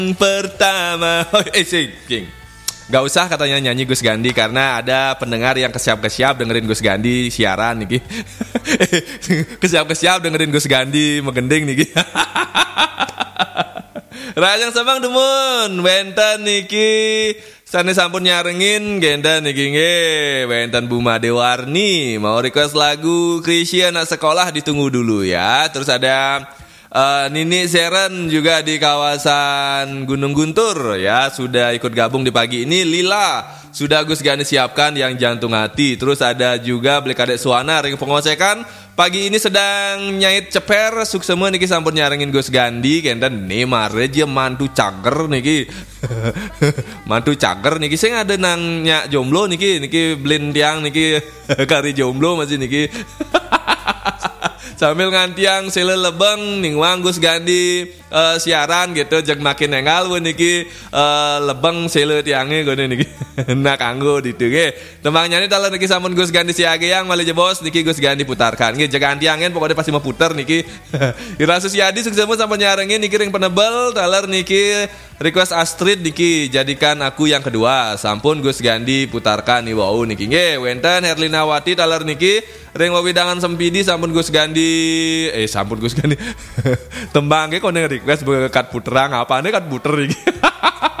pertama. King. Gak usah katanya nyanyi Gus Gandi karena ada pendengar yang kesiap-kesiap dengerin Gus Gandi siaran niki. Kesiap-kesiap dengerin Gus Gandi megending niki. Rajang Sabang Demun, wenten niki sane sampun nyarengin genda niki nggih, wenten Buma Dewarni mau request lagu Krisya anak sekolah ditunggu dulu ya. Terus ada Nini Seren juga di kawasan Gunung Guntur ya, sudah ikut gabung di pagi ini. Lila sudah Gus Gani siapkan yang jantung hati. Terus ada juga Beli Kadek Suwana ring pengosekan pagi ini sedang nyait ceper suksema niki sampun nyarengin Gus Gandi kenten nih mareje mantu cager niki. Mantu cager niki sing ada nang nyak jomblo niki blin tiang niki kari jomblo masih niki. Sambil ngantiang sele lebeng ning wang Gus Gandi siaran gitu jeung makin engal we niki lebeng sele tiange gone niki. Nah kanggo ditu ge. Tembang nyanyi tala niki sampun Gus Gandi siageang malih bos niki Gus Gandi putarkan. Nggih jeung antiangen pokoknya pasti mau puter niki. Ira Susiadi suksema sampun nyarengin niki ring penebel taler niki request Astrid niki jadikan aku yang kedua. Sampun Gus Gandi putarkan nih wau niki nggih. Wenten Herlina Wati taler niki ring wewidangan Sempidi sampun Gus Gandi tembang ge kono request bekat puterang apane kat puter iki.